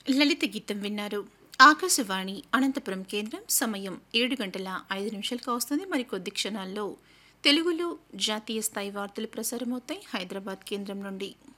లలిత గీతం విన్నారు. ఆకాశవాణి అనంతపురం కేంద్రం. సమయం 7 గంటల 5 నిమిషాలకు వస్తుంది. మరికొద్ది క్షణాల్లో తెలుగులో జాతీయ స్థాయి వార్తలు ప్రసారమవుతాయి హైదరాబాద్ కేంద్రం నుండి.